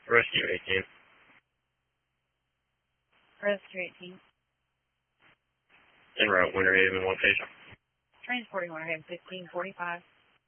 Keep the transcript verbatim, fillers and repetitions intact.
Rescue eighteen. Rescue eighteen. En route, Winter Haven, one patient. Transporting Winter Haven fifteen forty-five.